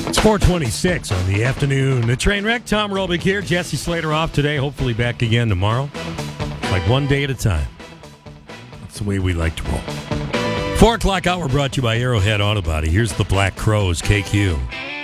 It's 4:26 on the afternoon. The train wreck. Tom Robick here. Jesse Slater off today. Hopefully back again tomorrow. Like one day at a time. That's the way we like to roll. 4 o'clock hour brought to you by Arrowhead Auto Body. Here's the Black Crows, KQ.